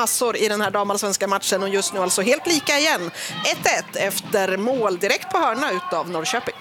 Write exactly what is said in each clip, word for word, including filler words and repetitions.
massor i den här damallsvenska matchen och just nu alltså helt lika igen. ett ett efter mål direkt på hörna utav Norrköping.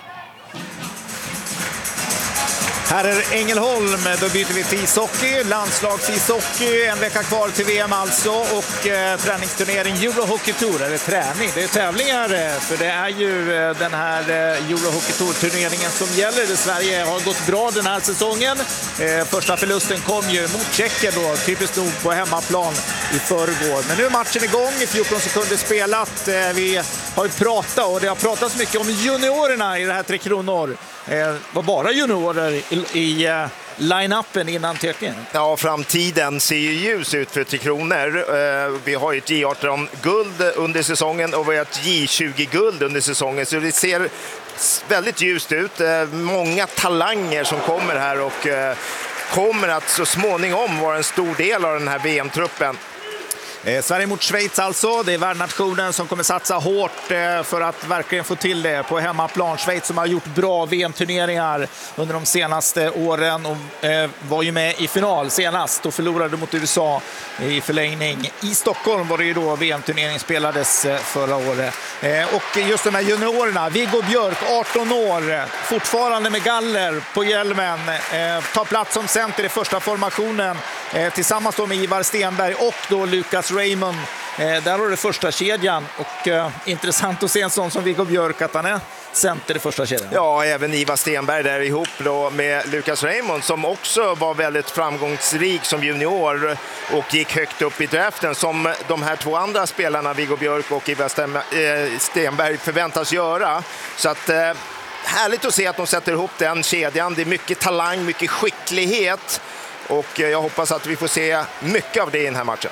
Här är Ängelholm, då byter vi till ishockey, landslagsishockey, en vecka kvar till V M alltså och eh, träningsturnering Eurohockey Tour, eller träning, det är tävlingar för det är ju eh, den här eh, Eurohockey Tour-turneringen som gäller. Sverige har gått bra den här säsongen, eh, första förlusten kom ju mot Tjeckien då, typiskt nog på hemmaplan i förrgår. Men nu är matchen igång, fjorton sekunder spelat, eh, vi har ju pratat och det har pratats mycket om juniorerna i det här Tre Kronor. Det var bara juniorer i, i uh, line-upen innan teckningen. Ja, framtiden ser ju ljus ut för Tre Kronor. Uh, vi har ju ett J arton-guld under säsongen och vi har ett J tjugo-guld under säsongen. Så det ser väldigt ljust ut. Uh, många talanger som kommer här och uh, kommer att så småningom vara en stor del av den här V M-truppen. Eh, Sverige mot Schweiz alltså, det är värdnationen som kommer satsa hårt eh, för att verkligen få till det på hemmaplan. Schweiz som har gjort bra V M-turneringar under de senaste åren och eh, var ju med i final senast och förlorade mot U S A i förlängning. I Stockholm var det ju då V M-turnering spelades eh, förra året. Eh, och just de här juniorerna, Viggo Björk, arton år, fortfarande med galler på hjälmen, eh, tar plats som center i första formationen eh, tillsammans då med Ivar Stenberg och då Lukas Raymond. Eh, där har det första kedjan och eh, intressant att se en sån som Viggo Björk att han är center i första kedjan. Ja, även Ivar Stenberg där ihop då med Lukas Raymond som också var väldigt framgångsrik som junior och gick högt upp i draften som de här två andra spelarna, Viggo Björk och Ivar Stenberg, förväntas göra. Så att eh, härligt att se att de sätter ihop den kedjan. Det är mycket talang, mycket skicklighet och eh, jag hoppas att vi får se mycket av det i den här matchen.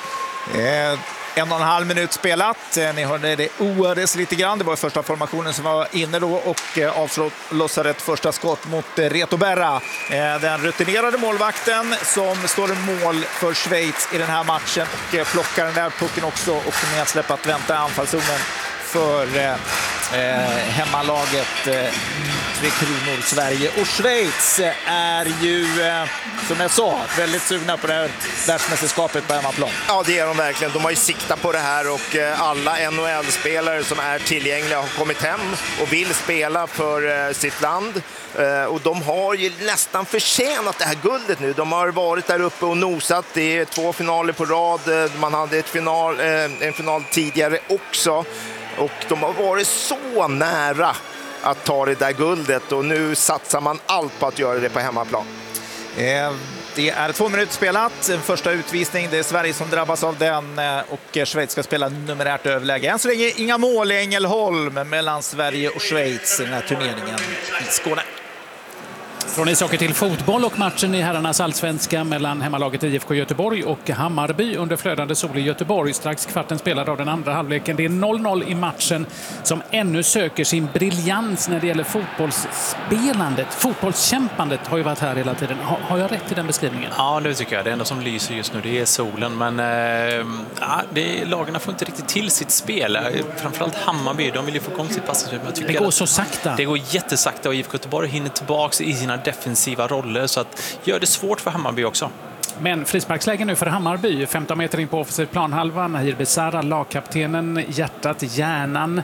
Eh, en och en halv minut spelat. Eh, ni hörde det O R S lite grann. Det var första formationen som var inne då och eh, avlossade ett första skott mot eh, Reto Berra. Eh, den rutinerade målvakten som står i mål för Schweiz i den här matchen och eh, plockar den där pucken också och kommer att släppa att vänta anfallszonen för eh, eh, hemmalaget eh, Tre Kronor Sverige. Och Schweiz är ju, eh, som jag sa, väldigt sugna på det här världsmästerskapet på hemmaplan. Ja, det är de verkligen. De har ju siktat på det här och eh, alla N H L-spelare som är tillgängliga har kommit hem och vill spela för eh, sitt land. Eh, och de har ju nästan förtjänat det här guldet nu. De har varit där uppe och nosat. Det är två finaler på rad. Man hade ett final, eh, en final tidigare också. Och de har varit så nära att ta det där guldet och nu satsar man allt på att göra det på hemmaplan. Eh, det är två minuter spelat, en första utvisning, det är Sverige som drabbas av den och Schweiz ska spela numerärt överläge. Än så länge inga mål i Ängelholm mellan Sverige och Schweiz i den här turneringen i Skåne. Från ishockey till fotboll och matchen i herrarnas allsvenska mellan hemmalaget I F K Göteborg och Hammarby under flödande sol i Göteborg. Strax kvarten spelad av den andra halvleken. Det är noll noll i matchen som ännu söker sin briljans när det gäller fotbollsspelandet. Fotbollskämpandet har ju varit här hela tiden. Har, har jag rätt i den beskrivningen? Ja, det tycker jag. Det enda som lyser just nu det är solen. Men äh, ja, det, lagarna får inte riktigt till sitt spel. Framförallt Hammarby, de vill ju få igång sitt passningsspel. Det går så sakta. Det går jättesakta och I F K Göteborg hinner tillbaka i sina defensiva roller så att gör det svårt för Hammarby också. Men frisparksläge nu för Hammarby, femton meter in på offensiv planhalva. Nahir Besara, lagkaptenen, hjärtat, hjärnan.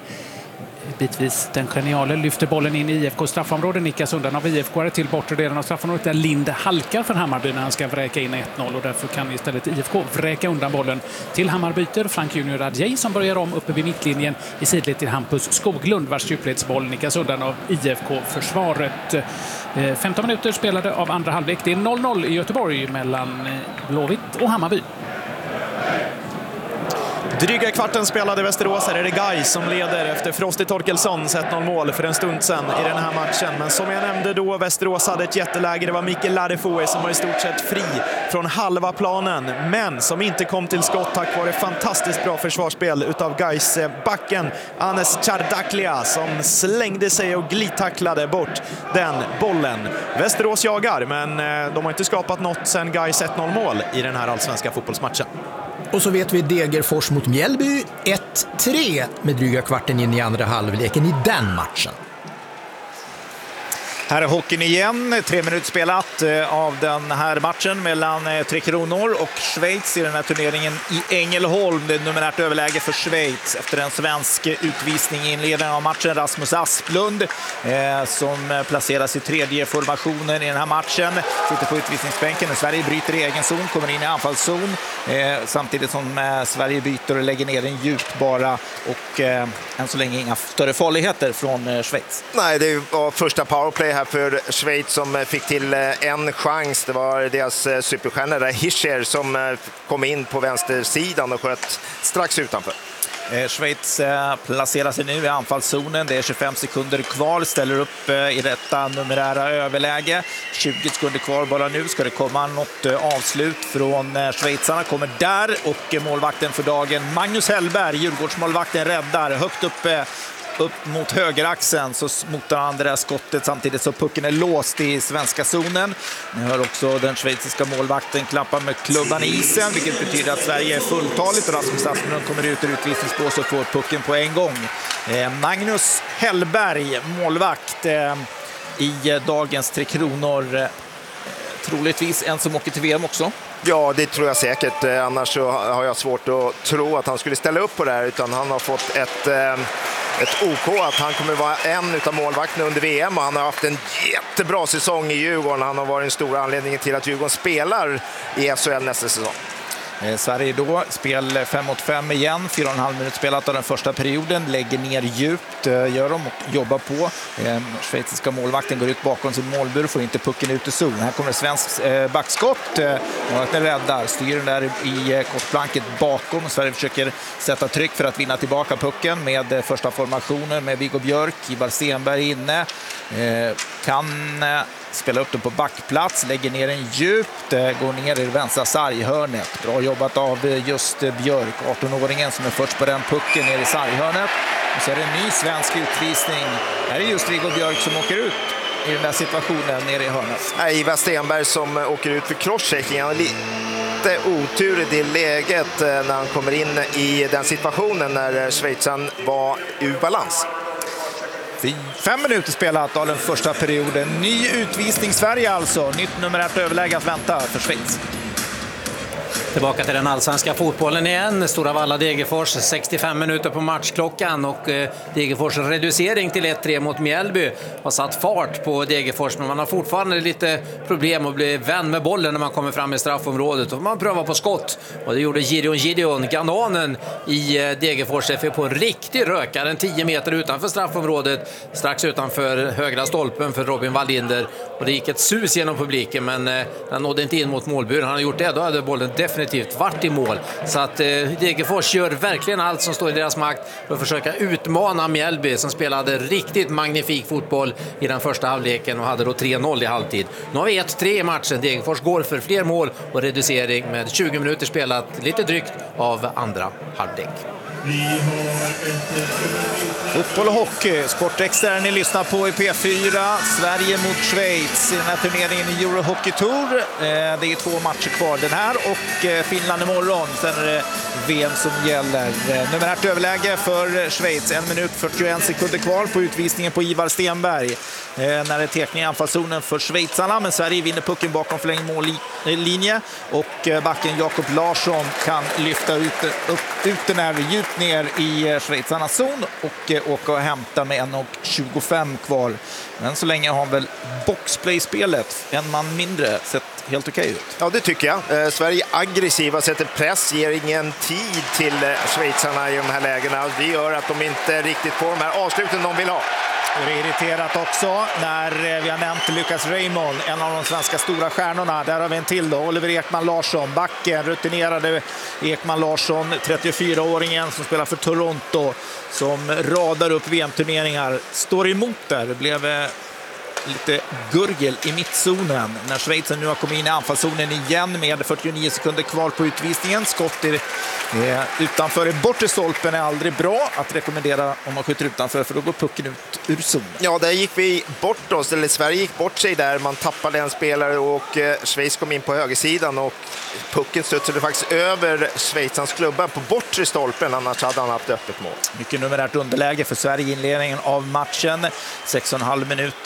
Bitvis den geniale lyfter bollen in i I F K straffområde, nickas undan av I F K till bortre delen av straffområdet där Lind halkar för Hammarby när han ska vräka in ett noll och därför kan istället I F K vräka undan bollen till Hammarbyter. Frank Junior Adjei som börjar om uppe vid mittlinjen i sidled till Hampus Skoglund vars djupledsboll nickas undan av I F K-försvaret. femton minuter spelade av andra halvlek. Det är noll noll i Göteborg mellan Blåvitt och Hammarby. Dryga kvarten spelade Västerås. Här är det Gais som leder efter Frosty Torkelssons ett noll mål för en stund sedan i den här matchen. Men som jag nämnde då, Västerås hade ett jätteläge. Det var Mikael Ladefoe som var i stort sett fri från halva planen. Men som inte kom till skott tack vare fantastiskt bra försvarsspel utav Gais backen Anes Chardaklia som slängde sig och glidtacklade bort den bollen. Västerås jagar, men de har inte skapat något sedan Gais ett noll mål i den här allsvenska fotbollsmatchen. Och så vet vi Degerfors mot Mjällby ett tre med dryga kvarten in i andra halvleken i den matchen. Här är hockeyn igen. Tre minuter spelat av den här matchen mellan Tre Kronor och Schweiz i den här turneringen i Ängelholm. Det är numerärt överläge för Schweiz efter en svensk utvisning i inledningen av matchen. Rasmus Asplund eh, som placeras i tredje formationen i den här matchen. Sitter på utvisningsbänken. Sverige bryter i egen zon, kommer in i anfallszon. Eh, samtidigt som eh, Sverige byter och lägger ner en djupt bara. Och eh, än så länge inga större farligheter från eh, Schweiz. Nej, det var första powerplay här för Schweiz som fick till en chans. Det var deras superstjärna där, Hischer, som kom in på vänstersidan och sköt strax utanför. Schweiz placerar sig nu i anfallszonen. Det är tjugofem sekunder kvar. Ställer upp i detta numerära överläge. tjugo sekunder kvar bara nu. Ska det komma något avslut från schweizarna? Kommer där och målvakten för dagen, Magnus Hellberg, Djurgårdsmålvakten, räddar högt uppe upp mot högeraxeln, så motar han det där skottet samtidigt så pucken är låst i svenska zonen. Ni hör också den schweiziska målvakten klappa med klubban i isen, vilket betyder att Sverige är fulltaligt. Rasmus Asplund kommer ut ur utvisningsbås och får pucken på en gång. Eh, Magnus Hellberg, målvakt eh, i dagens Tre Kronor. Eh, troligtvis en som åker till V M också. Ja, det tror jag säkert. Annars så har jag svårt att tro att han skulle ställa upp på det här, utan han har fått ett, ett OK att han kommer vara en av målvakterna under V M, och han har haft en jättebra säsong i Djurgården. Han har varit en stor anledning till att Djurgården spelar i S H L nästa säsong. Eh, Sverige då, spel fem mot fem igen, fyra och en halv minut spelat av den första perioden, lägger ner djupt, eh, gör de och jobbar på. Eh, schweiziska målvakten går ut bakom sin målbur, får inte pucken ut i zon. Här kommer svensk eh, backskott, eh, målvakten räddar, styr den där i eh, kortplanket bakom. Sverige försöker sätta tryck för att vinna tillbaka pucken med eh, första formationen med Viggo Björk, Ivar Stenberg inne. Eh, kan eh, spela upp den på backplats, lägger ner en djupt, eh, går ner i det vänstra sarghörnet. Bra jobbat av just Björk, arton-åringen som är först på den pucken ner i sarghörnet. Och så är det en ny svensk utvisning. Här är just Viggo Björk som åker ut i den där situationen nere i hörnet. Nej, Ivar Stenberg som åker ut för crosschecking. Han har lite otur i det läget när han kommer in i den situationen när Schweizan var ur balans. Fem minuter spelat av den första perioden. Ny utvisning Sverige alltså. Nytt numerärt överläge att vänta för Schweiz. Tillbaka till den allsvenska fotbollen igen. Stora Valla Degerfors, sextiofem minuter på matchklockan, och eh, Degerfors reducering till ett tre mot Mjällby har satt fart på Degerfors, men man har fortfarande lite problem att bli vän med bollen när man kommer fram i straffområdet, och man prövar på skott, och det gjorde Gideon Gideon, Gananen i eh, Degerfors F F på en riktig rökare, en tio meter utanför straffområdet, strax utanför högra stolpen för Robin Wallinder, och det gick ett sus genom publiken, men eh, den nådde inte in mot målburen. Han har gjort det, då hade bollen definitivt vart i mål. Så att eh, Degerfors gör verkligen allt som står i deras makt för att försöka utmana Mjällby, som spelade riktigt magnifik fotboll i den första halvleken och hade då tre noll i halvtid. Nu har vi ett tre i matchen. Degerfors går för fler mål och reducering med tjugo minuter spelat, lite drygt av andra halvlek. Fotboll och hockey, Sportextra ni lyssnar på i P fyra. Sverige mot Schweiz i den här turneringen i Euro Hockey Tour. Det är två matcher kvar, den här och Finland imorgon. Sen är det V M som gäller. Numerärt överläge för Schweiz, en minut fyrtioen sekunder kvar på utvisningen på Ivar Stenberg. När det är tekning i anfallszonen för schweizarna, men Sverige vinner pucken bakom förlängd mållinje, och backen Jakob Larsson kan lyfta ut, upp, ut den här djupt ner i schweizarnas zon och åka och hämta med en tjugofem kvar. Men så länge har väl boxplay-spelet en man mindre sett helt okej ut. Ja, det tycker jag. Eh, Sverige aggressiva, sätter press, ger ingen tid till eh, schweizarna i de här lägena. Det gör att de inte riktigt får de här avsluten de vill ha. Det är irriterat också när vi har nämnt Lucas Raymond, en av de svenska stora stjärnorna. Där har vi en till då, Oliver Ekman Larsson, backen, rutinerade Ekman Larsson, trettiofyraåringen som spelar för Toronto, som radar upp V M-turneringar, står emot där. Det blev lite gurgel i mittzonen när Schweiz nu har kommit in i anfallszonen igen med fyrtionio sekunder kvar på utvisningen. Skott i, eh, utanför i bortre stolpen är aldrig bra att rekommendera om man skjuter utanför, för då går pucken ut ur zonen. Ja, där gick vi bort oss, eller Sverige gick bort sig där. Man tappade en spelare och eh, Schweiz kom in på högersidan, och pucken studsade faktiskt över Schweizans klubba på bortre stolpen, annars hade han haft öppet mål. Mycket numerärt underläge för Sverige i inledningen av matchen. sex och en halv minut av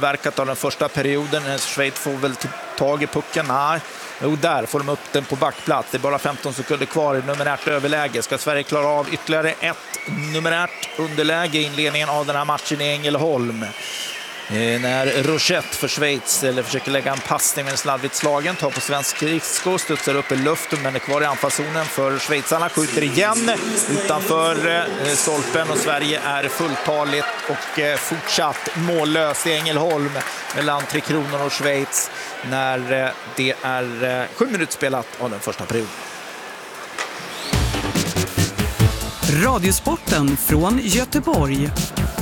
opåverkat av den första perioden. Schweiz får väl tag i pucken. Nej. Jo, där får de upp den på backplats. Det är bara femton sekunder kvar i numerärt överläge. Ska Sverige klara av ytterligare ett numerärt underläge i inledningen av den här matchen i Ängelholm? När Rochette för Schweiz eller försöker lägga en passning med en slarvigt slagen, tar på svensk krigssko, studsar upp i luften men är kvar i anfallszonen för schweizarna, skjuter igen utanför stolpen och Sverige är fulltaligt och fortsatt mållös i Ängelholm mellan Tre Kronor och Schweiz när det är sju minuter spelat av den första perioden. Radiosporten från Göteborg.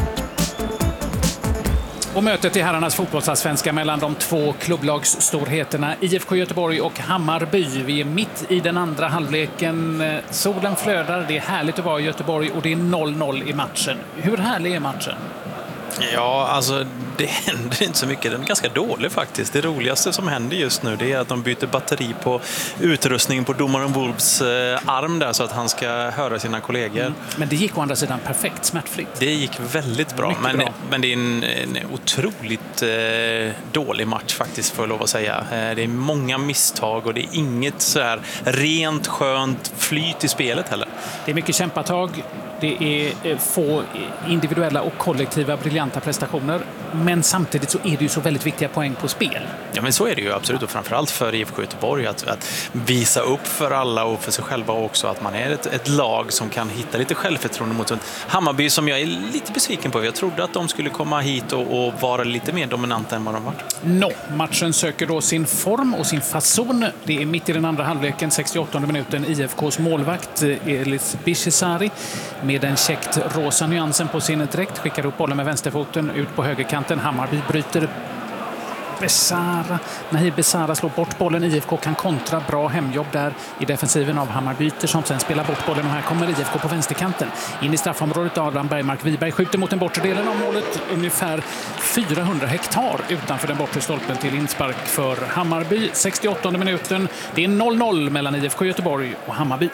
Och mötet i herrarnas fotbollsallsvenska mellan de två klubblagsstorheterna I F K Göteborg och Hammarby. Vi är mitt i den andra halvleken. Solen flödar, det är härligt att vara i Göteborg och det är noll noll i matchen. Hur härlig är matchen? Ja, alltså det händer inte så mycket. Den är ganska dålig faktiskt. Det roligaste som händer just nu det är att de byter batteri på utrustningen på domaren Wolves eh, arm där så att han ska höra sina kollegor. Mm. Men det gick å andra sidan perfekt, smärtfritt. Det gick väldigt bra. Men, bra. men det är en, en otroligt eh, dålig match faktiskt för att lov att säga. Eh, det är många misstag och det är inget så här rent skönt flyt i spelet heller. Det är mycket kämpatag. Det är få individuella och kollektiva briljanta prestationer. Men samtidigt så är det ju så väldigt viktiga poäng på spel. Ja, men så är det ju absolut. Och framförallt för I F K Göteborg att, att visa upp för alla och för sig själva också att man är ett, ett lag som kan hitta lite självförtroende mot en Hammarby som jag är lite besviken på. Jag trodde att de skulle komma hit och, och vara lite mer dominanta än vad de varit. Nå, matchen söker då sin form och sin fason. Det är mitt i den andra halvleken, sextioåttonde minuten, I F K:s målvakt Elis Bishesari med den käckt rosa nyansen på sin dräkt skickar upp bollen med vänsterfoten ut på högerkanten. Hammarby bryter Besara. Nahir Besara slår bort bollen. I F K kan kontra. Bra hemjobb där i defensiven av Hammarbyter som sen spelar bort bollen. Och här kommer I F K på vänsterkanten. In i straffområdet Adam Bergmark Wiberg skjuter mot den bortre delen av målet. Ungefär fyrahundra hektar utanför den bortre stolpen till inspark för Hammarby. sextioåttonde minuten. Det är noll noll mellan I F K Göteborg och Hammarby.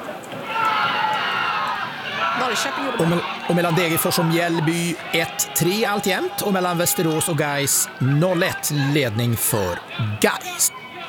Och, me- och mellan Degerfors och Mjällby ett tre alltjämt och mellan Västerås och Gais noll ett ledning för Gais.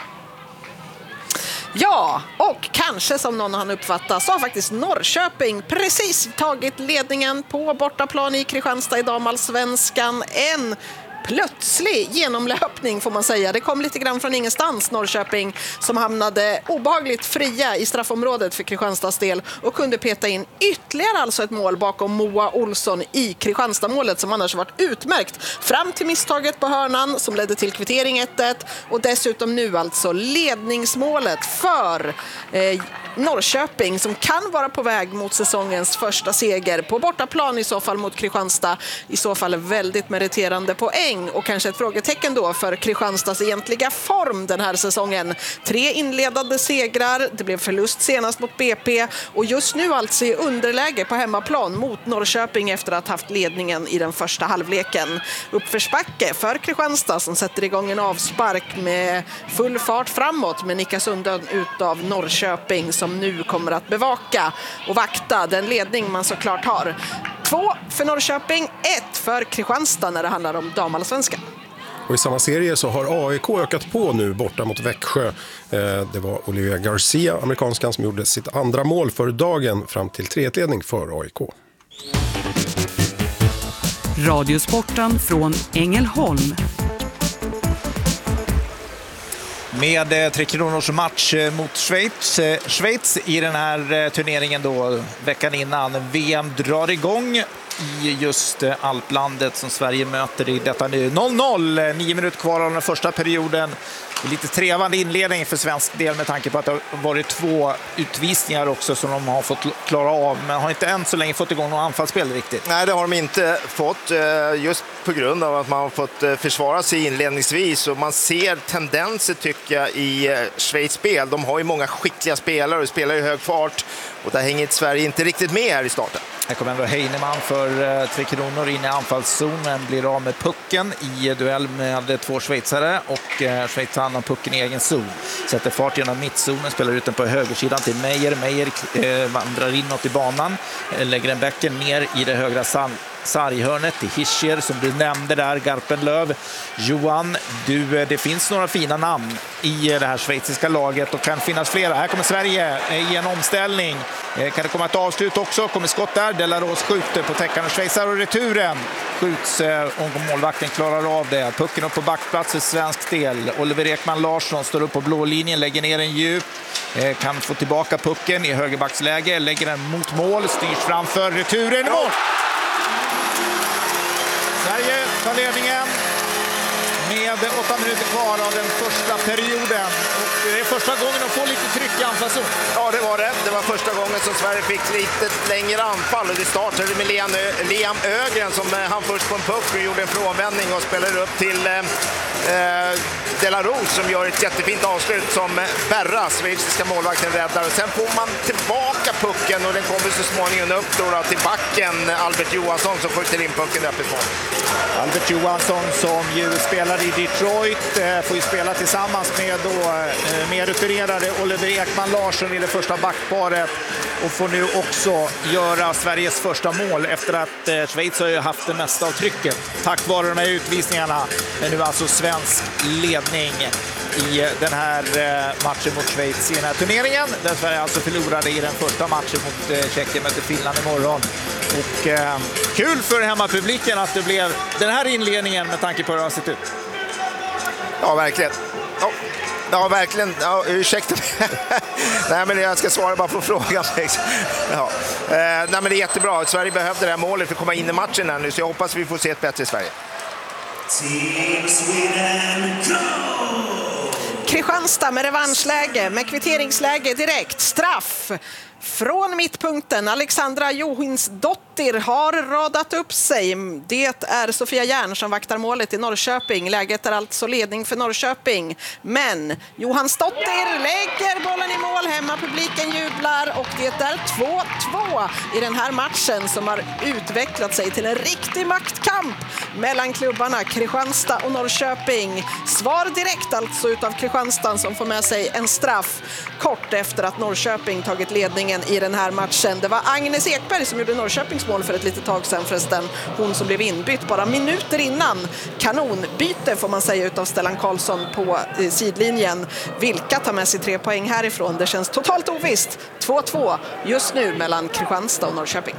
Ja, och kanske som någon hann uppfatta så har faktiskt Norrköping precis tagit ledningen på bortaplan i Kristianstad i damallsvenskan. En plötslig genomlöpning får man säga. Det kom lite grann från ingenstans Norrköping som hamnade obehagligt fria i straffområdet för Kristianstads del och kunde peta in ytterligare alltså ett mål bakom Moa Olsson i Kristianstad-målet som annars varit utmärkt fram till misstaget på hörnan som ledde till kvittering ett ett och dessutom nu alltså ledningsmålet för eh, Norrköping som kan vara på väg mot säsongens första seger på bortaplan i så fall mot Kristianstad. I så fall väldigt meriterande poäng. Och kanske ett frågetecken då för Kristianstads egentliga form den här säsongen. Tre inledande segrar, det blev förlust senast mot B P och just nu alltså i underläge på hemmaplan mot Norrköping efter att ha haft ledningen i den första halvleken. Uppförsbacke för Kristianstad som sätter igång en avspark med full fart framåt med Nika Sundön utav Norrköping som nu kommer att bevaka och vakta den ledning man såklart har. Två för Norrköping, ett för Kristianstad när det handlar om damallsvenskan. Och i samma serie så har A I K ökat på nu borta mot Växjö. Det var Olivia Garcia, amerikanskan, som gjorde sitt andra mål för dagen fram till tre ett-ledning för A I K. Radiosporten från Ängelholm. Med Tre Kronors match mot Schweiz, Schweiz i den här turneringen då veckan innan V M drar igång i just Alplandet som Sverige möter i detta nu. noll noll, nio minuter kvar av den första perioden. Lite trevande inledning för svensk del med tanke på att det har varit två utvisningar också som de har fått klara av. Men har inte än så länge fått igång någon anfallsspel riktigt. Nej, det har de inte fått. Just på grund av att man har fått försvara sig inledningsvis. Och man ser tendenser tycker jag i Schweiz spel. De har ju många skickliga spelare och spelar i hög fart. Och där hänger inte inte riktigt med här i starten. Här kommer ändå Heinemann för eh, Tre Kronor in i anfallszonen, blir av med pucken i duell med två schweizare och eh, Schweiz har pucken i egen zon. Sätter fart genom mittzonen, spelar ut den på högersidan till Meijer. Meijer eh, vandrar inåt i banan, eh, lägger en bäcken ner i det högra sarghörnet till Hischier som du nämnde där, Garpenlöv. Johan, du, det finns några fina namn i det här schweiziska laget och kan finnas flera. Här kommer Sverige i en omställning. Kan det komma ett avslut också? Kommer skott där. Delaros skjuter på täckande schweizar och returen skjuts om målvakten klarar av det. Pucken upp på backplats för svensk del. Oliver Ekman Larsson står upp på blå linjen, lägger ner en djup. Kan få tillbaka pucken i högerbacksläge, lägger den mot mål, styrs framför, returen i mål! Sverige tar ledningen med åtta minuter kvar av den första perioden. Och det är första gången de får lite tryck i anfallszon. Ja, det var det. Det var första gången som Sverige fick lite längre anfall. Och det startade med Liam, Liam Ögren som han först på en puck och gjorde en frånvändning och spelade upp till eh, Delaros som gör ett jättefint avslut som Berra, schweiziska målvakten, räddar. Och sen får man tillbaka pucken och den kommer så småningom upp då, då till backen. Albert Johansson som skjuter in pucken öppet mål. Albert Johansson som ju spelar i Detroit får ju spela tillsammans med då mer rutinerade Oliver Ekman Larsson i det första backparet och får nu också göra Sveriges första mål efter att Schweiz har ju haft det mesta av trycket tack vare de här utvisningarna. Men nu alltså svensk ledning i den här matchen mot Schweiz i den här turneringen där Sverige alltså förlorade i den första matchen mot Tjeckien, möter Finland imorgon. Och eh, kul för hemmapubliken att det blev den här inledningen med tanke på hur det har sett ut. Ja, verkligen. Ja, ja verkligen. Ja, ursäkta mig. Nej, men jag ska svara bara på frågan. Ja. Eh, nej, men det är jättebra. Sverige behövde det här målet för att komma in i matchen här nu, så jag hoppas vi får se ett bättre Sverige. Kristianstad med revanschläge, med kvitteringsläge direkt, straff. Från mittpunkten, Alexandra Johinsdottir har radat upp sig. Det är Sofia Järn som vaktar målet i Norrköping. Läget är alltså ledning för Norrköping. Men Johansdottir lägger bollen i mål. Hemmapubliken jublar och det är två två i den här matchen som har utvecklat sig till en riktig maktkamp mellan klubbarna Kristianstad och Norrköping. Svar direkt alltså utav Kristianstad som får med sig en straff kort efter att Norrköping tagit ledningen i den här matchen. Det var Agnes Ekberg som gjorde Norrköpings mål för ett litet tag sedan förresten. Hon som blev inbytt bara minuter innan. Kanonbyte får man säga utav Stellan Karlsson på eh, sidlinjen. Vilka tar med sig tre poäng härifrån? Det känns totalt ovisst. två två just nu mellan Kristianstad och Norrköping.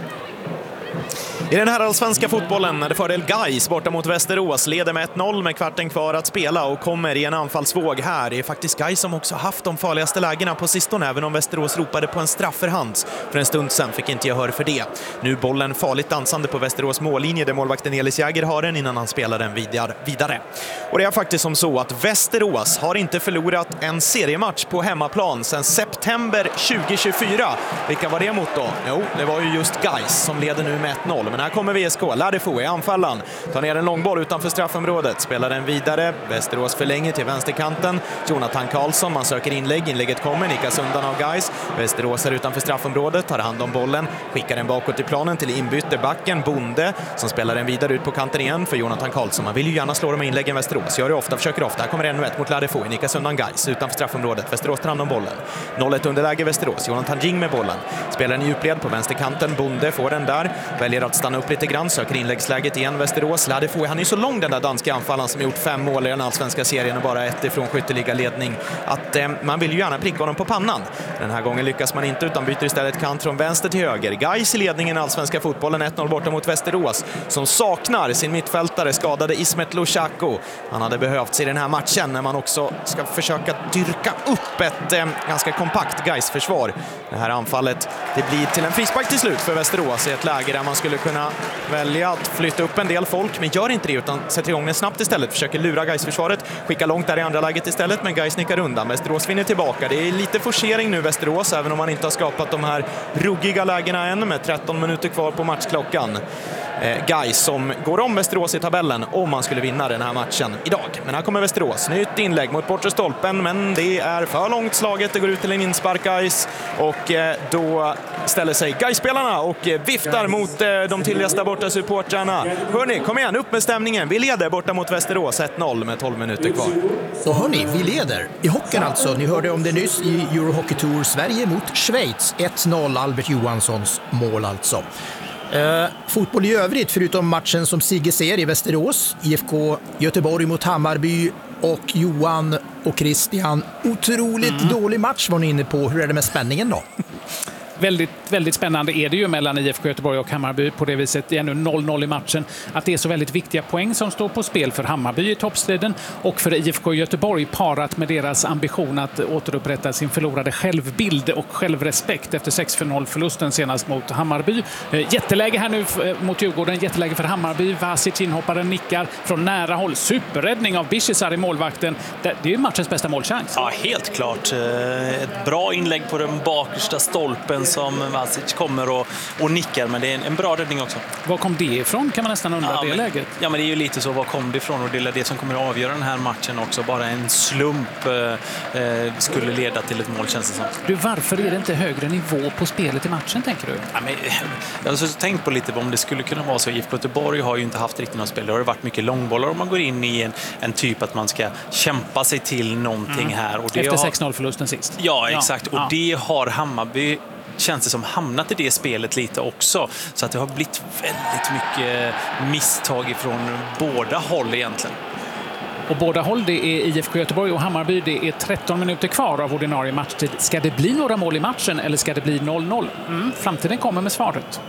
I den här allsvenska fotbollen är det fördel Gais borta mot Västerås, leder med ett noll med kvarten kvar att spela och kommer i en anfallsvåg här. Det är faktiskt Gais som också haft de farligaste lägena på sistone, även om Västerås ropade på en strafferhands för en stund sedan, fick inte gehör för det. Nu bollen farligt dansande på Västerås mållinje där målvakten Elis Jäger har den innan han spelar den vidare. Och det är faktiskt som så att Västerås har inte förlorat en seriematch på hemmaplan sedan september tjugo tjugofyra. Vilka var det mot då? Jo, det var ju just Gais som leder nu med ett noll. Men här kommer V S K, Ladefo i anfallan. Tar ner en långboll utanför straffområdet. Spelar den vidare. Västerås förlänger till vänsterkanten. Jonathan Karlsson, man söker inlägg. Inlägget kommer, nickas undan av Gais. Västerås är utanför straffområdet, tar hand om bollen. Skickar den bakåt i planen till inbytte backen Bonde som spelar den vidare ut på kanten igen för Jonathan Karlsson. Man vill ju gärna slå dem med inläggen Västerås. Gör det ofta, försöker ofta. Här kommer ännu ett mot Ladefo. Nickas undan Gais utanför straffområdet. Västerås tar hand om bollen. noll ett underläge Västerås. Jonathan Jing med bollen. Spelar den i djupled på vänsterkanten. Bonde får den där. Väljer att stanna upp lite grann, söker inläggsläget igen Västerås. Ladefo, han är ju så lång den där danska anfallaren som gjort fem mål i den allsvenska serien och bara ett ifrån skytteliga ledning att eh, man vill ju gärna pricka honom på pannan. Den här gången lyckas man inte utan byter istället kant från vänster till höger. Gais i ledningen i allsvenska fotbollen ett noll borta mot Västerås som saknar sin mittfältare skadade Ismet Lushako. Han hade behövts i den här matchen när man också ska försöka dyrka upp ett eh, ganska kompakt Gais-försvar. Det här anfallet, det blir till en frispark till slut för Västerås i ett läge där man skulle kunna välja att flytta upp en del folk, men gör inte det utan sätter igång den snabbt istället. Försöker lura Gais-försvaret, skicka långt där i andra läget istället, men Gais nickar undan. Västerås vinner tillbaka. Det är lite forcering nu Västerås, även om man inte har skapat de här ruggiga lägena än med tretton minuter kvar på matchklockan. Eh, Gais som går om Västerås i tabellen om man skulle vinna den här matchen idag. Men här kommer Västerås. Nytt inlägg mot bortre stolpen, men det är för långt slaget. Det går ut till en inspark Gais och eh, då ställer sig Gais-spelarna och eh, viftar mot eh, de tillresta borta supportrarna. Hörni, kom igen, upp med stämningen. Vi leder borta mot Västerås ett noll med tolv minuter kvar. Och hörni, vi leder. I hockeyn alltså. Ni hörde om det nyss i Eurohockey Tour Sverige mot Schweiz. ett noll Albert Johanssons mål alltså. Eh, fotboll i övrigt, förutom matchen som Sigge ser i Västerås, I F K Göteborg mot Hammarby och Johan och Christian. Otroligt mm. dålig match var ni inne på. Hur är det med spänningen då? Väldigt, väldigt spännande är det ju mellan I F K Göteborg och Hammarby på det viset. Det är nu noll noll i matchen. Att det är så väldigt viktiga poäng som står på spel för Hammarby i toppstriden och för I F K Göteborg parat med deras ambition att återupprätta sin förlorade självbild och självrespekt efter sex noll-förlusten senast mot Hammarby. Jätteläge här nu mot Djurgården, jätteläge för Hammarby. Vasic, inhopparen, nickar från nära håll. Superräddning av Bishisar i målvakten. Det är ju matchens bästa målchans. Ja, helt klart. Ett bra inlägg på den bakersta stolpen som Vasic kommer och, och nickar, men det är en, en bra räddning också. Var kom det ifrån kan man nästan undra ja, det men, läget? Ja, men det är ju lite så, var kom det ifrån, och det är det som kommer att avgöra den här matchen också. Bara en slump eh, skulle leda till ett mål, känns det som. Du, varför är det inte högre nivå på spelet i matchen, tänker du? Ja, men, jag har så tänkt på lite om det skulle kunna vara så. I F K Göteborg har ju inte haft riktigt något spel. Det har varit mycket långbollar och man går in i en, en typ att man ska kämpa sig till någonting mm. här. Och det efter har... sex noll-förlusten sist. Ja, exakt. Ja. Och det har Hammarby, känns det som, hamnat i det spelet lite också. Så att det har blivit väldigt mycket misstag ifrån båda håll egentligen. Och båda håll, det är I F K Göteborg och Hammarby. Det är tretton minuter kvar av ordinarie matchtid. Ska det bli några mål i matchen eller ska det bli noll noll? Mm, framtiden kommer med svaret.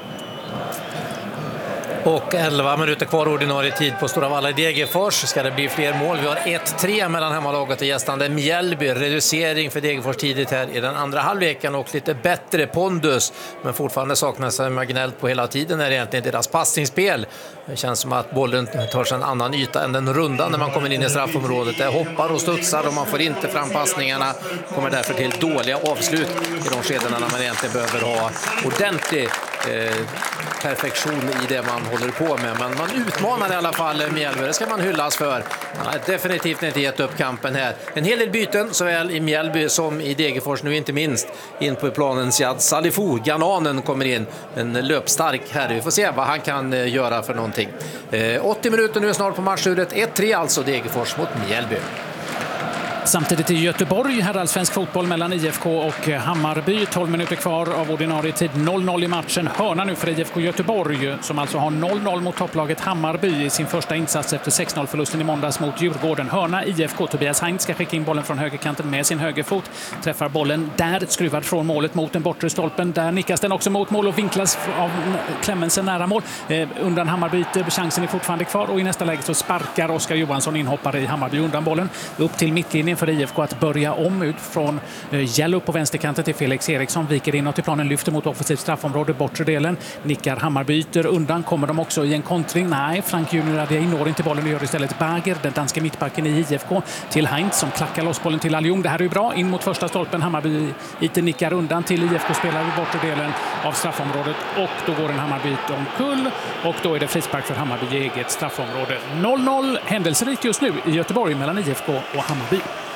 Och elva minuter kvar ordinarie tid på Stora Valla i Degerfors. Ska det bli fler mål? Vi har ett tre mellan hemmalaget och gästande Mjällby. Reducering för Degerfors tidigt här i den andra halvleken och lite bättre pondus. Men fortfarande saknas det marginellt på hela tiden är egentligen deras passningsspel. Det känns som att bollen tar sig en annan yta än den runda när man kommer in i straffområdet. Det hoppar och studsar och man får inte fram passningarna. Kommer därför till dåliga avslut i de skedena när man egentligen behöver ha ordentlig eh, perfektion i det man håller på med. Men man utmanar i alla fall Mjällby. Det ska man hyllas för. Man har definitivt inte gett upp kampen här. En hel del byten såväl i Mjällby som i Degerfors, nu inte minst in på planen. Siad Salifou, Ghananen, kommer in. En löpstark herre. Vi får se vad han kan göra för någonting. Eh, åttio minuter nu snart på matchuret. ett tre alltså Degerfors mot Mjällby. Samtidigt i Göteborg, herrallsvensk fotboll mellan I F K och Hammarby. tolv minuter kvar av ordinarie tid. noll noll i matchen. Hörna nu för I F K Göteborg som alltså har noll noll mot topplaget Hammarby i sin första insats efter sex noll-förlusten i måndags mot Djurgården. Hörna I F K. Tobias Heinz ska skicka in bollen från högerkanten med sin högerfot. Träffar bollen där, skruvad från målet mot den bortre stolpen. Där nickas den också mot mål och vinklas av Clemensen nära mål. Eh, undan Hammarby, chansen är fortfarande kvar och i nästa läge så sparkar Oskar Johansson, inhoppare i Hammarby, undan bollen upp till mittlinjen för I F K att börja om ut från Gäll upp på vänsterkanten till Felix Eriksson, viker inåt i planen, lyfter mot offensivt straffområde, bortre delen, nickar Hammarby, yter undan, kommer de också i en kontring, nej, Frank Junior Adjei når inte bollen och gör istället Bager, den danska mittbacken i I F K, till Heinz som klackar loss bollen till Aljung. Det här är ju bra, in mot första stolpen, Hammarby yter, nickar undan till I F K-spelare i bortre delen av straffområdet och då går en Hammarby omkull och då är det frispark för Hammarby i eget straffområde. noll noll, händelserikt just nu i Göteborg mellan I F K och Hammarby.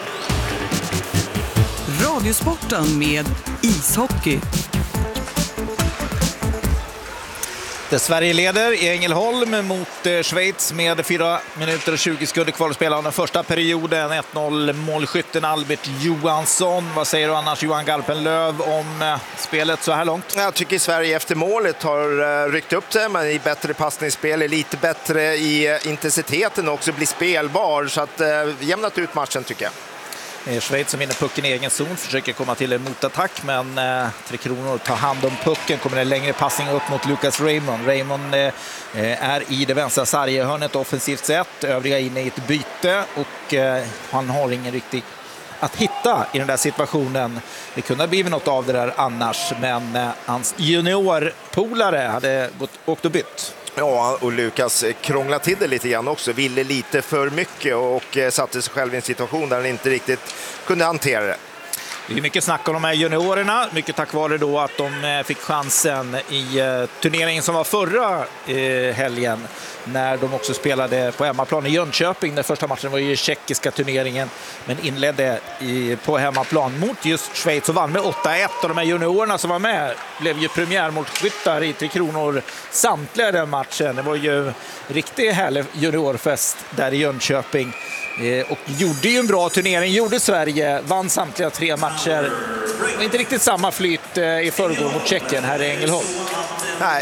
Radiosporten med ishockey. Det Sverige leder i Ängelholm mot Schweiz med fyra minuter och tjugo sekunder kvar att spela av den första perioden. ett noll målskytten Albert Johansson. Vad säger du annars, Johan Garpenlöv, om spelet så här långt? Jag tycker Sverige efter målet har ryckt upp det, men i bättre passningsspel, är lite bättre i intensiteten också, blir spelbar, så att jämnat ut matchen tycker jag. Schweiz som vinner pucken i egen zon, försöker komma till en motattack, men eh, Tre Kronor tar hand om pucken, kommer en längre passning upp mot Lucas Raymond. Raymond eh, är i det vänstra sarghörnet offensivt sett, övriga inne i ett byte och eh, han har ingen riktigt att hitta i den där situationen. Det kunde ha blivit något av det där annars, men eh, hans juniorpolare hade gått, åkt och bytt. Ja, och Lukas krånglade till det lite grann också, ville lite för mycket och satte sig själv i en situation där han inte riktigt kunde hantera det. Det är mycket snack om de här juniorerna, mycket tack vare då att de fick chansen i turneringen som var förra helgen när de också spelade på hemmaplan i Jönköping. Den första matchen var ju tjeckiska turneringen, men inledde i, på hemmaplan mot just Schweiz och vann med åtta ett. Och de här juniorerna som var med blev ju premiärmålskyttar i Tre Kronor samtliga den matchen. Det var ju riktigt härlig juniorfest där i Jönköping. Och gjorde ju en bra turnering, gjorde Sverige, vann samtliga tre matcher. Det var inte riktigt samma flyt i förrgår mot Tjeckien här i Ängelholm. Nej.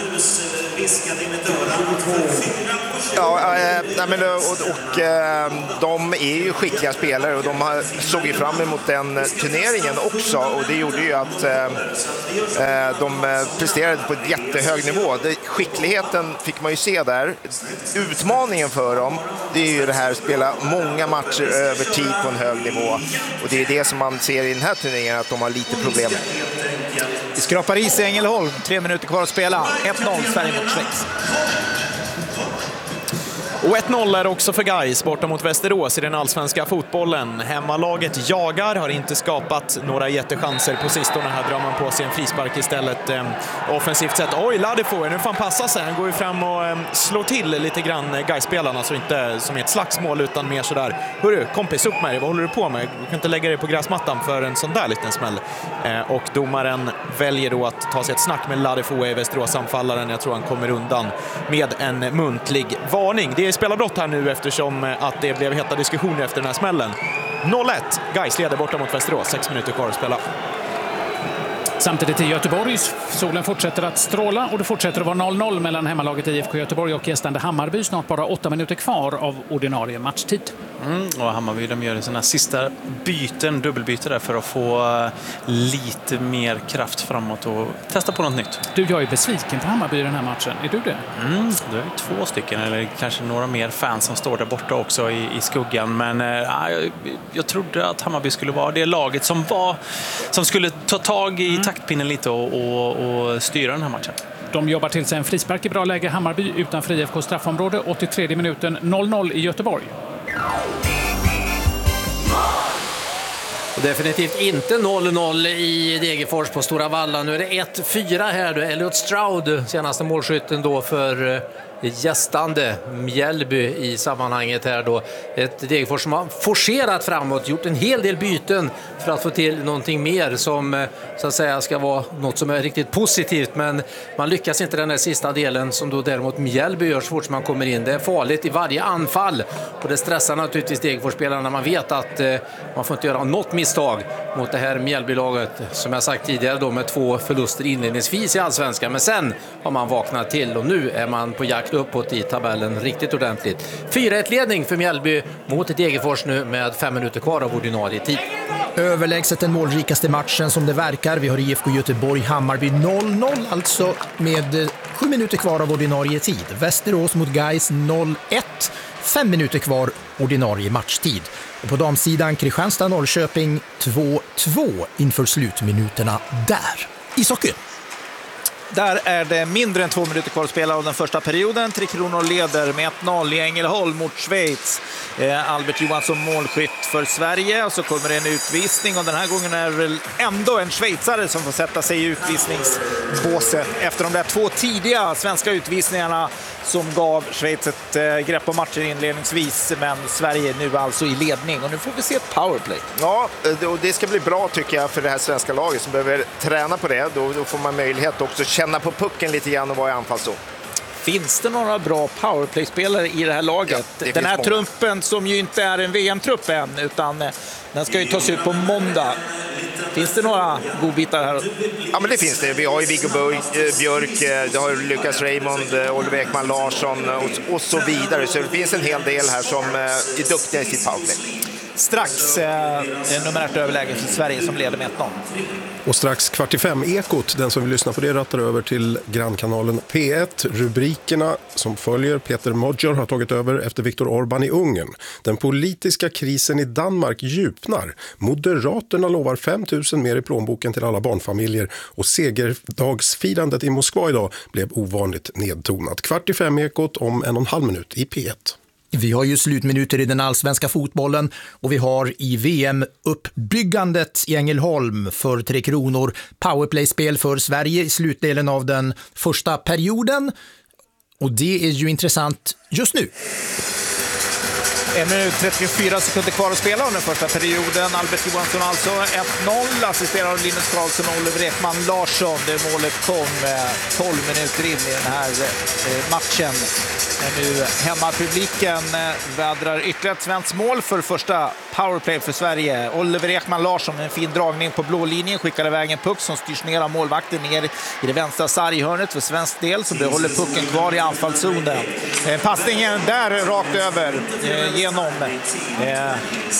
Ja, äh, men, och, och äh, de är ju skickliga spelare och de har, såg ju fram emot den turneringen också, och det gjorde ju att äh, de presterade på ett jättehög nivå. Det, skickligheten fick man ju se där. Utmaningen för dem, det är ju det här, spela många matcher över tid på en hög nivå, och det är det som man ser i den här turneringen, att de har lite problem. Vi skrapar is i Ängelholm, tre minuter kvar att spela. ett noll Sverige mot Schweiz. Och ett noll är också för Gais borta mot Västerås i den allsvenska fotbollen. Hemmalaget jagar, har inte skapat några jättechanser på sistone. Här drar man på sig en frispark istället. Eh, offensivt sett. Oj, Ladefo, nu får han passa sig. Han går ju fram och eh, slår till lite grann Gais-spelarna, så inte som ett slagsmål utan mer sådär. Hörru, kompis, upp med dig. Vad håller du på med? Du kan inte lägga dig på gräsmattan för en sån där liten smäll. Eh, och domaren väljer då att ta sig ett snack med Ladefo i Västerås-anfallaren. Jag tror han kommer undan med en muntlig varning. Det är spelarbrott här nu eftersom att det blev heta diskussioner efter den här smällen. noll ett, Gais leder borta mot Västerås, sex minuter kvar att spela. Samtidigt i Göteborg, solen fortsätter att stråla och det fortsätter att vara noll noll mellan hemmalaget I F K Göteborg och gästande Hammarby. Snart bara åtta minuter kvar av ordinarie matchtid. Mm, och Hammarby, de gör sina sista byten, dubbelbyte där, för att få lite mer kraft framåt och testa på något nytt. Du, jag är besviken på Hammarby i den här matchen. Är du det? Mm, det är två stycken, eller kanske några mer fans som står där borta också i, i skuggan. Men äh, jag, jag trodde att Hammarby skulle vara det laget som var som skulle ta tag i mm. taktpinnen lite och, och, och styra den här matchen. De jobbar till sig en frispark i bra läge. Hammarby utanför I F K straffområde. åttiotre minuten, noll noll i Göteborg. Och definitivt inte noll noll i Degerfors på Stora Valla. Nu är det ett fyra här då. Elliot Stroud, senaste målskytten då för gästande Mjällby i sammanhanget här då. Ett Degerfors som har forcerat framåt, gjort en hel del byten för att få till någonting mer som så att säga ska vara något som är riktigt positivt, men man lyckas inte den här sista delen som då däremot Mjällby gör så fort som man kommer in. Det är farligt i varje anfall och det stressar naturligtvis Degerfors-spelarna när man vet att eh, man får inte göra något misstag mot det här Mjällby-laget som jag sagt tidigare då med två förluster inledningsvis i allsvenskan, men sen har man vaknat till och nu är man på jakt uppåt i tabellen riktigt ordentligt. fyra ett ledning för Mjällby mot Degerfors nu med fem minuter kvar av ordinarie tid. Överlägset den målrikaste matchen som det verkar. Vi har I F K Göteborg Hammarby noll noll, alltså med sju minuter kvar av ordinarie tid. Västerås mot Gais noll ett, fem minuter kvar ordinarie matchtid. Och på damsidan Kristianstad Norrköping två två inför slutminuterna där. Ishockey. Där är det mindre än två minuter kvar att spela av den första perioden. Tre Kronor leder med ett noll i Ängelholm mot Schweiz. Eh, Albert Johansson målskytt för Sverige. Och så kommer det en utvisning. Och den här gången är det väl ändå en schweizare som får sätta sig i utvisningsbåset. Efter de där två tidiga svenska utvisningarna som gav Schweiz ett eh, grepp om matchen inledningsvis. Men Sverige nu alltså i ledning. Och nu får vi se ett powerplay. Ja, och det ska bli bra tycker jag för det här svenska laget som behöver träna på det. Då, då får man möjlighet också känna på pucken lite grann och vara i anfallszon. Finns det några bra powerplay-spelare i det här laget? Ja, det den här många. Trumpen som ju inte är en V M-trupp än, utan den ska ju tas ut på måndag. Finns det några godbitar här? Ja, men det finns det. Vi har ju Viggo Björk, det har Lukas Raymond, Oliver Ekman Larsson och, och så vidare. Så det finns en hel del här som är duktiga i sitt powerplay. Strax eh, numerärt överläge för Sverige som leder med ett noll. Och strax kvart i fem Ekot, den som vill lyssna på det rattar över till grannkanalen P ett. Rubrikerna som följer: Peter Modjor har tagit över efter Viktor Orbán i Ungern. Den politiska krisen i Danmark djupnar. Moderaterna lovar fem tusen mer i plånboken till alla barnfamiljer. Och segerdagsfirandet i Moskva idag blev ovanligt nedtonat. Kvart i fem Ekot om en och en halv minut i P ett. Vi har ju slutminuter i den allsvenska fotbollen och vi har i V M-uppbyggandet i Ängelholm för Tre Kronor powerplay-spel för Sverige i slutdelen av den första perioden. Och det är ju intressant just nu. En minut trettiofyra sekunder kvar att spela under första perioden. Albert Johansson alltså ett noll, assisterad av Linus Karlsson och Oliver Ekman Larsson. Det målet kom tolv minuter in i den här matchen. Men nu hemmapubliken vädrar ytterligare ett svenskt mål för första powerplay för Sverige. Oliver Ekman Larsson med en fin dragning på blå linjen skickar iväg en puck som styrs ner av målvakten ner i det vänstra sarghörnet för svensk del, så behåller pucken kvar i anfallszonen. Passningen där rakt över genom eh,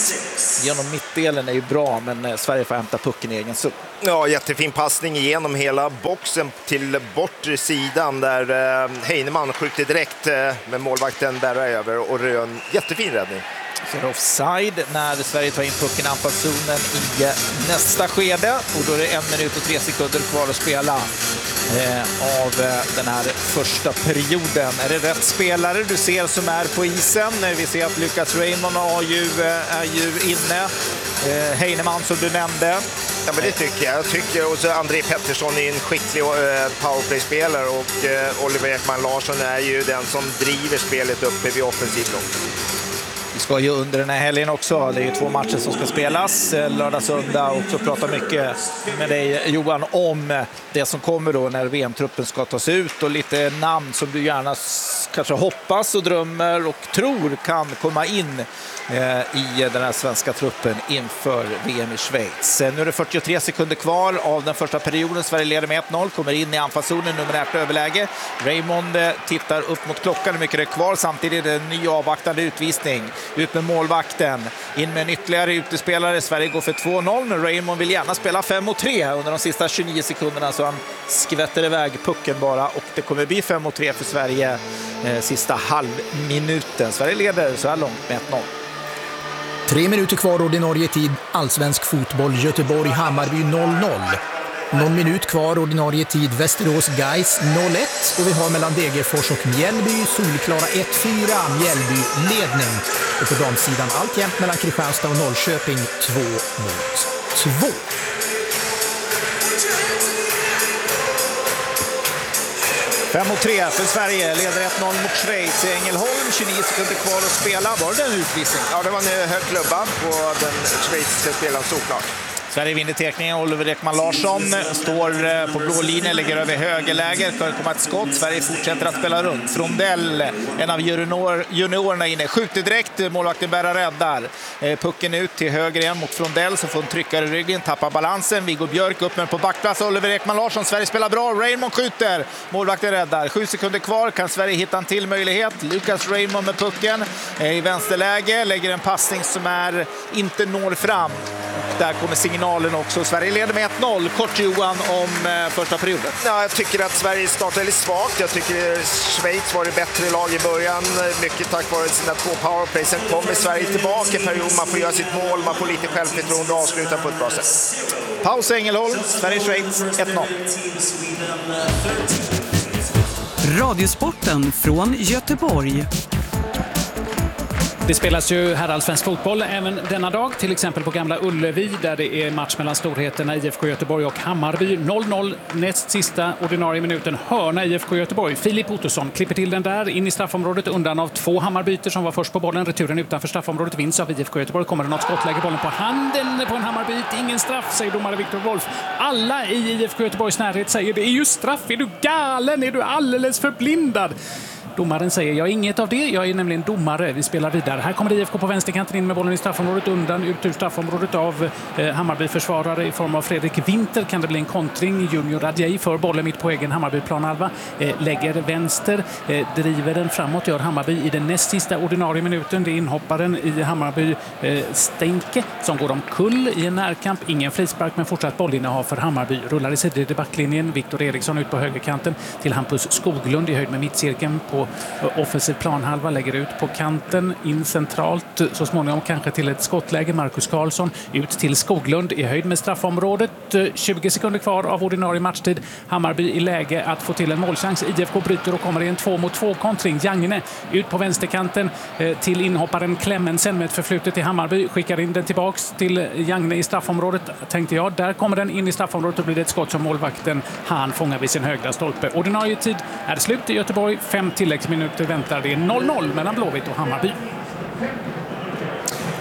genom mittdelen är ju bra, men Sverige får hämta pucken i egen zon. Ja, jättefin passning igenom hela boxen till bortre sidan där eh, Heinemann skjuter direkt eh, med målvakten där över och Rön. Jättefin räddning. Så offside när Sverige tar in pucken i anfallszonen i nästa skede, och då är det en minut och tre sekunder kvar att spela eh, av eh, den här första perioden. Är det rätt spelare du ser som är på isen? Vi ser att Lucas Raymond är ju, är ju inne. Eh, Heinemann som du nämnde. Ja, men det tycker jag. Jag tycker också André Pettersson är en skicklig eh, powerplay-spelare, och eh, Oliver Ekman Larsson är ju den som driver spelet uppe vid offensivt block. Vi ska ju under den här helgen också, det är ju två matcher som ska spelas, lördag, söndag, och så prata mycket med dig Johan om det som kommer då när V M-truppen ska tas ut, och lite namn som du gärna kanske hoppas och drömmer och tror kan komma in eh, i den här svenska truppen inför V M i Schweiz. Nu är det fyrtiotre sekunder kvar av den första perioden. Sverige leder med ett noll, kommer in i anfallszonen, numerärt överläge. Raymond eh, tittar upp mot klockan, hur mycket det är kvar, samtidigt är det en ny avvaktande utvisning. Ut med målvakten, in med en ytterligare utespelare. Sverige går för två noll, men Raymond vill gärna spela fem mot tre under de sista tjugonio sekunderna, så han skvätter iväg pucken bara, och det kommer bli fem mot tre för Sverige eh, sista halvminuten. Sverige leder så här långt med ett noll. Tre minuter kvar ordinarie tid, allsvensk fotboll, Göteborg-Hammarby noll noll. Någon minut kvar ordinarie tid, Västerås Gais noll ett, och vi har mellan Degerfors och Mjällby solklara ett fyra, Mjällby ledning. Och på damsidan alltjämt mellan Kristianstad och Norrköping två mot två. fem mot tre för Sverige, leder ett noll mot Schweiz i Ängelholm, tjugonio sekunder kvar att spela. Var det en utvisning? Ja, det var en hög klubba på den schweiziska spelaren, såklart. Sverige vinner tekningen. Oliver Ekman Larsson står på blå linjen, lägger över högerläger, kan komma ett skott. Sverige fortsätter att spela runt. Frondell, en av junior, juniorerna inne, skjuter direkt, målvakten Berra räddar. Pucken ut till höger igen mot Frondell, som får en tryckare i ryggen, tappar balansen. Viggo Björk upp med på backplats. Oliver Ekman Larsson, Sverige spelar bra. Raymond skjuter, målvakten räddar. Sju sekunder kvar, kan Sverige hitta en till möjlighet. Lucas Raymond med pucken i vänsterläge, lägger en passning som är inte når fram. Där kommer signalen också. Sverige leder med ett noll. Kort Johan om eh, första perioden. Ja, jag tycker att Sverige startade lite svagt. Jag tycker Schweiz var det bättre lag i början. Mycket tack vare sina två powerplay. Sen kommer Sverige tillbaka i period. Man får göra sitt mål. Man får lite självförtroende och avsluta på ett bra sätt. Paus Ängelholm. Sverige-Schweiz ett noll. Radiosporten från Göteborg. Det spelas ju herrallsvensk fotboll även denna dag, till exempel på Gamla Ullevi, där det är match mellan storheterna I F K Göteborg och Hammarby. noll noll, näst sista ordinarie minuten, hörna I F K Göteborg. Filip Ottosson klipper till den där, in i straffområdet, undan av två Hammarbyter som var först på bollen. Returen utanför straffområdet vinns av I F K Göteborg. Kommer det något skottläge, bollen på handen på en Hammarbyt. Ingen straff, säger domare Viktor Wolf. Alla i I F K Göteborgs närhet säger det är ju straff. Är du galen? Är du alldeles förblindad? Domaren säger, jag är inget av det, jag är nämligen domare. Vi spelar vidare. Här kommer I F K på vänsterkanten in med bollen i straffområdet, undan ut ur straffområdet av eh, Hammarby-försvarare i form av Fredrik Winter. Kan det bli en kontring? Junior Radjei för bollen mitt på egen Hammarby-planhalva. Eh, lägger vänster, eh, driver den framåt, gör Hammarby i den näst sista ordinarie minuten. Det är inhopparen i Hammarby, eh, Steinke, som går omkull i en närkamp. Ingen frispark, men fortsatt bollinnehav för Hammarby. Rullar i sidled i backlinjen. Viktor Eriksson ut på högerkanten till Hampus Skoglund i höjd med mittcirkeln på offensiv planhalva, lägger ut på kanten, in centralt, så småningom kanske till ett skottläge. Marcus Karlsson ut till Skoglund i höjd med straffområdet. tjugo sekunder kvar av ordinarie matchtid. Hammarby i läge att få till en målchans. I F K bryter och kommer i en två mot två kontring. Jagne ut på vänsterkanten till inhopparen Klemmensen med ett förflutet till Hammarby. Skickar in den tillbaks till Jagne i straffområdet, tänkte jag. Där kommer den in i straffområdet och blir det ett skott som målvakten han fångar vid sin högra stolpe. Ordinarie tid är slut i Göteborg. Fem tilläggsminuter väntar. Det är noll noll mellan Blåvitt och Hammarby.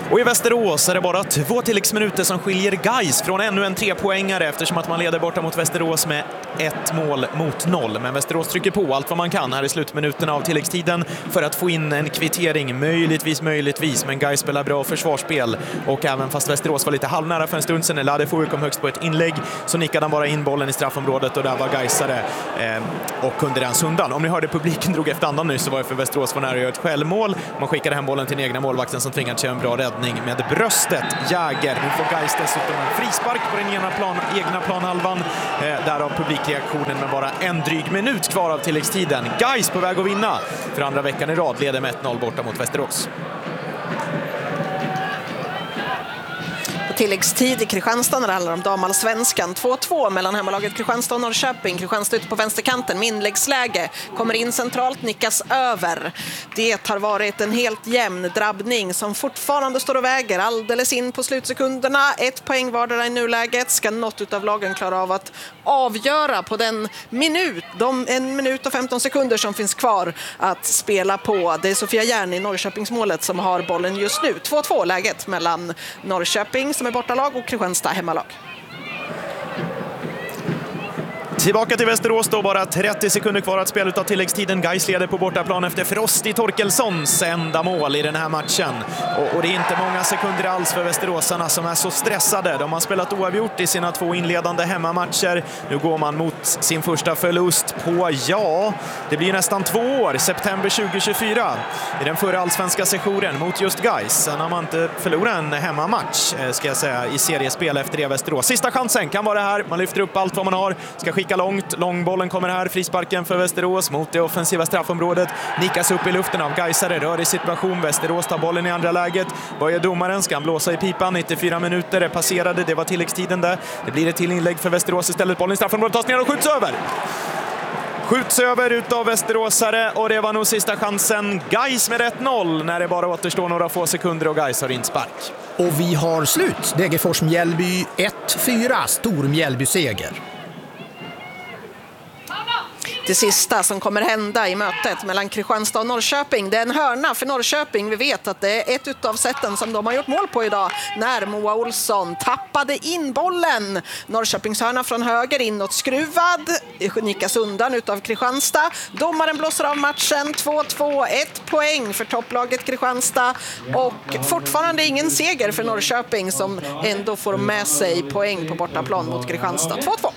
Och i Västerås är det bara två tilläggsminuter som skiljer Gais från ännu en trepoängare eftersom att man leder borta mot Västerås med ett mål mot noll. Men Västerås trycker på allt vad man kan här i slutminuterna av tilläggstiden för att få in en kvittering. Möjligtvis, möjligtvis, men Gais spelar bra försvarsspel. Och även fast Västerås var lite halvnära för en stund sedan när Ladefou kom högst på ett inlägg så nickade han bara in bollen i straffområdet och där var Gaisare eh, och kunde den sundan. Om ni hörde publiken drog efter andan nu så var det för Västerås var nära att göra ett självmål. Man skickade hem bollen till den egna målvakten som tvingade sig en bra räddning med bröstet. Jäger. Nu får Gais dessutom en frispark på den ena plan, egna planhalvan. Eh, därav publikreaktionen med bara en dryg minut kvar av tilläggstiden. Gais på väg att vinna för andra veckan i rad, leder med ett noll borta mot Västerås. Tilläggstid i Kristianstad när det handlar om damallsvenskan. två två mellan hemmalaget Kristianstad och Norrköping. Kristianstad ute på vänsterkanten med inläggsläge. Kommer in centralt, nickas över. Det har varit en helt jämn drabbning som fortfarande står och väger alldeles in på slutsekunderna. Ett poäng vardera i nuläget. Ska något av lagen klara av att avgöra på den minut, de en minut och femton sekunder som finns kvar att spela på. Det är Sofia Järn i Norrköpingsmålet som har bollen just nu. två två läget mellan Norrköping som är bortalag och Kristianstad hemmalag. Tillbaka till Västerås då, bara trettio sekunder kvar att spela av tilläggstiden. Gais leder på bortaplan efter Frosti Torkelssons enda mål i den här matchen. Och, och det är inte många sekunder alls för västeråsarna som är så stressade. De har spelat oavgjort i sina två inledande hemmamatcher. Nu går man mot sin första förlust på, ja, det blir nästan två år, september tjugo tjugofyra. I den förra allsvenska sessionen mot just Gais. Sen har man inte förlorat en hemmamatch, ska jag säga, i seriespel efter det Västerås. Sista chansen kan vara här. Man lyfter upp allt vad man har. Ska skicka långt. Långbollen kommer här. Frisparken för Västerås mot det offensiva straffområdet. Nickas upp i luften av Gaisare. Rör i situation. Västerås tar bollen i andra läget. Vad gör domaren? Ska han blåsa i pipan? nittiofyra minuter är passerade. Det var tilläggstiden där. Det blir ett till inlägg för Västerås istället. Bollen i straffområdet tas ner och skjuts över. Skjuts över utav västeråsare och det var nog sista chansen. Gais med ett noll när det bara återstår några få sekunder och Gais har inspark. Och vi har slut. Degerfors-Mjällby ett fyra. Stor Mjällby-seger. Det sista som kommer hända i mötet mellan Kristianstad och Norrköping, det är en hörna för Norrköping. Vi vet att det är ett utav sätten som de har gjort mål på idag när Moa Olsson tappade in bollen. Norrköpings hörna från höger inåt skruvad, nickas undan utav Kristianstad. Domaren blåser av matchen, två två, ett poäng för topplaget Kristianstad och fortfarande ingen seger för Norrköping som ändå får med sig poäng på bortaplan mot Kristianstad. två två.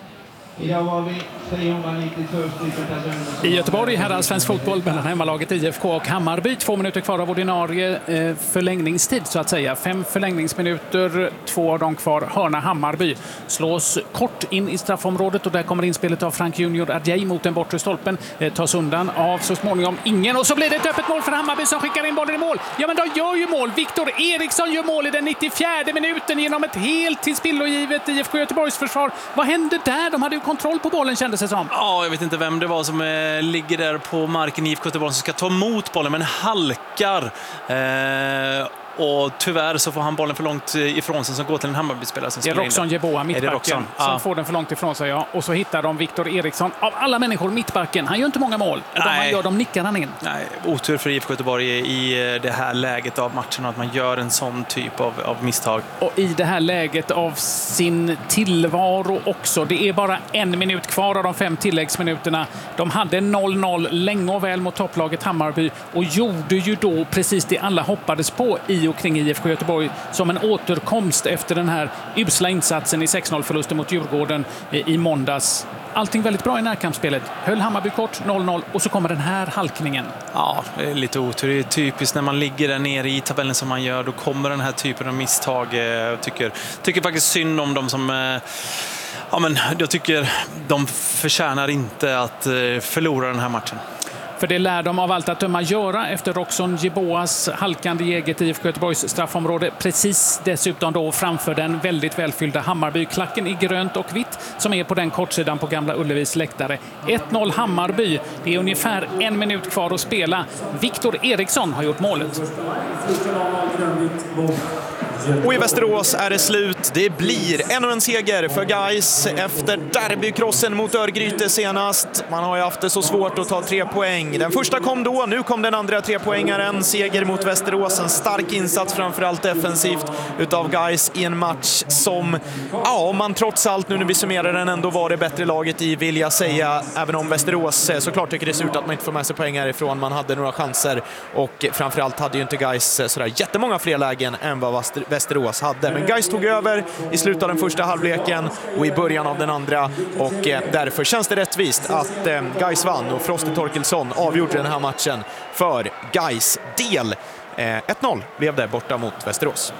I Göteborg här är svensk fotboll mellan hemmalaget I F K och Hammarby. Två minuter kvar av ordinarie eh, förlängningstid så att säga. Fem förlängningsminuter, två av dem kvar. Hörna Hammarby slås kort in i straffområdet och där kommer inspelet av Frank Junior Adjei mot den bortre stolpen. Eh, tas undan av så småningom ingen och så blir det ett öppet mål för Hammarby som skickar in bollen i mål. Ja men de gör ju mål. Viktor Eriksson gör mål i den nittiofjärde minuten genom ett helt tillspillogivet I F K Göteborgs försvar. Vad hände där? De hade ju kontroll på bollen kändes det som. Ja, jag vet inte vem det var som eh, ligger där på marken i I F K Göteborg som ska ta emot bollen men halkar. Eh, och tyvärr så får han bollen för långt ifrån sig som går till en Hammarby-spelare som det är Roxon Jeboa, mittbacken, som ja. får den för långt ifrån sig. Ja. Och så hittar de Viktor Eriksson. Av alla människor, mittbacken. Han gör inte många mål. Och de han gör, de nickar han in. Nej, otur för I F K Göteborg i det här läget av matchen att man gör en sån typ av, av misstag. Och i det här läget av sin tillvaro också. Det är bara en minut kvar av de fem tilläggsminuterna. De hade noll noll länge och väl mot topplaget Hammarby och gjorde ju då precis det alla hoppades på i och kring I F K Göteborg som en återkomst efter den här usla insatsen i sex noll-förlusten mot Djurgården i måndags. Allting väldigt bra i närkampsspelet. Höll Hammarby kort, noll noll och så kommer den här halkningen. Ja, det är lite otur. Det är typiskt när man ligger där nere i tabellen som man gör. Då kommer den här typen av misstag. Jag tycker, tycker faktiskt synd om dem som... Ja, men jag tycker de förtjänar inte att förlora den här matchen. För det lär de av allt att döma göra efter Roxon Jeboas halkande i eget I F K Göteborgs straffområde. Precis dessutom då framför den väldigt välfyllda Hammarby-klacken i grönt och vitt som är på den kortsidan på Gamla Ullevis läktare. ett noll Hammarby. Det är ungefär en minut kvar att spela. Viktor Eriksson har gjort målet. Och i Västerås är det slut. Det blir ännu en seger för Gais efter derbykrossen mot Örgryte senast. Man har ju haft det så svårt att ta tre poäng. Den första kom då, nu kom den andra trepoängaren. Seger mot Västerås, en stark insats framförallt defensivt utav Gais i en match som, ja, om man trots allt nu när vi summerar den ändå var det bättre laget i, vill jag säga. Även om Västerås såklart tycker det ser ut att man inte får med sig poäng härifrån. Man hade några chanser och framförallt hade ju inte Gais sådär jättemånga fler lägen än vad Västerås hade. Men Gais tog över i slutet av den första halvleken och i början av den andra, och därför känns det rättvist att Gais vann och Frosty Torkelsson avgjorde den här matchen för Gais del. ett noll blev det borta mot Västerås.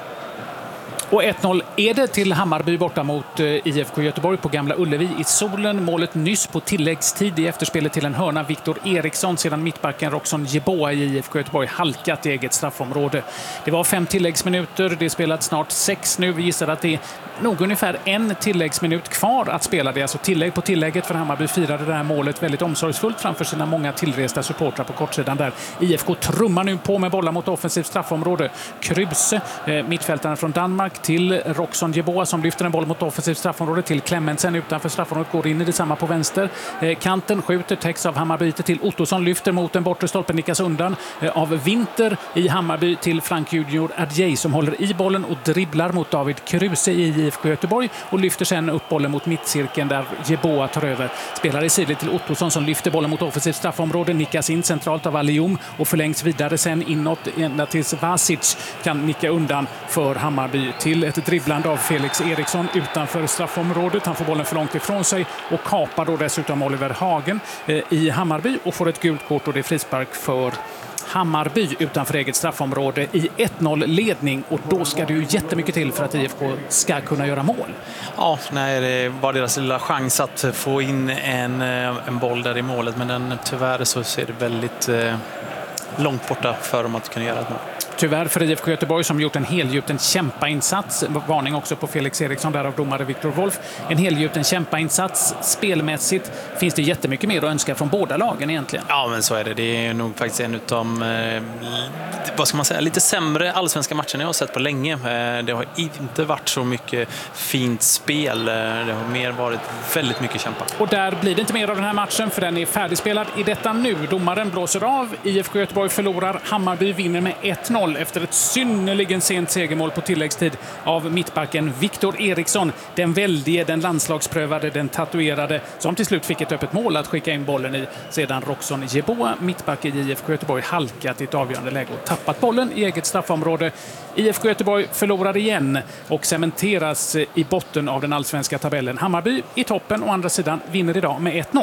Och ett noll är det till Hammarby borta mot I F K Göteborg på Gamla Ullevi i solen. Målet nyss på tilläggstid i efterspelet till en hörna. Viktor Eriksson sedan mittbacken Roxon Jeboa i I F K Göteborg halkat i eget straffområde. Det var fem tilläggsminuter, det spelat snart sex nu. Vi gissar att det är nog ungefär en tilläggsminut kvar att spela. Det är alltså tillägg på tillägget, för Hammarby firade det här målet väldigt omsorgsfullt framför sina många tillresta supportrar på kortsidan där. I F K trummar nu på med bollar mot offensivt straffområde. Kruse, eh, mittfältaren från Danmark, till Roxon Jeboa som lyfter en boll mot offensivt straffområde till Clemensen utanför straffområdet, går in i detsamma på vänster. Eh, kanten skjuter, täcks av Hammarby till Ottosson, lyfter mot en bortre stolpen, nickas undan eh, av Winter i Hammarby till Frank Junior Adjei som håller i bollen och dribblar mot David Kruse i I F K Göteborg och lyfter sen upp bollen mot mittcirkeln där Jeboa tar över. Spelar i sidled till Ottosson som lyfter bollen mot offensivt straffområde, nickas in centralt av Alium och förlängs vidare sen inåt ända tills Vasic kan nicka undan för Hammarby till ett dribblande av Felix Eriksson utanför straffområdet. Han får bollen för långt ifrån sig och kapar då dessutom Oliver Hagen eh, i Hammarby och får ett gult kort, och det är frispark för Hammarby utanför eget straffområde i ett noll-ledning, och då ska det ju jättemycket till för att I F K ska kunna göra mål. Ja, nej, det var deras lilla chans att få in en, en boll där i målet, men den, tyvärr så ser det väldigt eh, långt borta för dem att kunna göra ett mål. Tyvärr för I F K Göteborg som gjort en helgjuten kämpainsats. Varning också på Felix Eriksson där av domare Viktor Wolf. En helgjuten kämpainsats. Spelmässigt finns det jättemycket mer att önska från båda lagen egentligen. Ja, men så är det. Det är nog faktiskt en utav eh, vad ska man säga, lite sämre allsvenska matcher jag har sett på länge. Eh, det har inte varit så mycket fint spel. Det har mer varit väldigt mycket kämpa. Och där blir det inte mer av den här matchen, för den är färdigspelad i detta nu. Domaren blåser av. I F K Göteborg förlorar. Hammarby vinner med ett noll efter ett synnerligen sent segermål på tilläggstid av mittbacken Viktor Eriksson. Den väldige, den landslagsprövade, den tatuerade, som till slut fick ett öppet mål att skicka in bollen i. Sedan Roxon Jeboa, mittback i I F K Göteborg, halkat i ett avgörande läge och tappat bollen i eget straffområde. I F K Göteborg förlorar igen och cementeras i botten av den allsvenska tabellen. Hammarby i toppen, och andra sidan vinner idag med ett noll.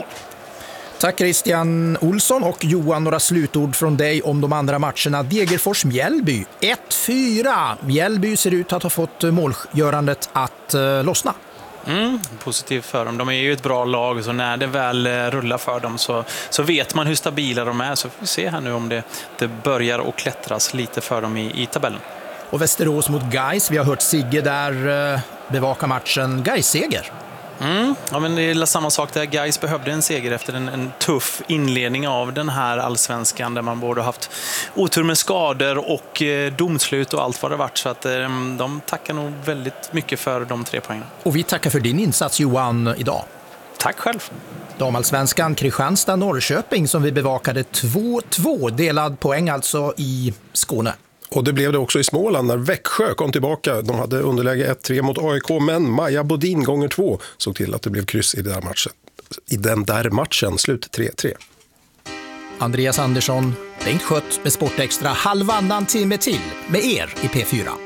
Tack Christian Olsson, och Johan, några slutord från dig om de andra matcherna. Degerfors-Mjällby ett fyra. Mjällby ser ut att ha fått målgörandet att uh, lossna. Mm, positivt för dem. De är ju ett bra lag, så när det väl rullar för dem så, så vet man hur stabila de är. Så får vi se här nu om det, det börjar att klättras lite för dem i, i tabellen. Och Västerås mot Gais, vi har hört Sigge där uh, bevaka matchen. Gais-seger. Mm. Ja, men det är samma sak där. Gais behövde en seger efter en, en tuff inledning av den här allsvenskan där man både haft otur med skador och eh, domslut och allt vad det varit, så att eh, de tackar nog väldigt mycket för de tre poängen. Och vi tackar för din insats, Johan, idag. Tack själv. Damallsvenskan Kristianstad-Norrköping som vi bevakade två två, delad poäng alltså i Skåne. Och det blev det också i Småland när Växjö kom tillbaka. De hade underläge ett tre mot A I K, men Maja Bodin gånger två såg till att det blev kryss i den där matchen. I den där matchen, slut tre tre. Andreas Andersson, Bengt Skött med Sportextra halvannan timme till med er i P fyra.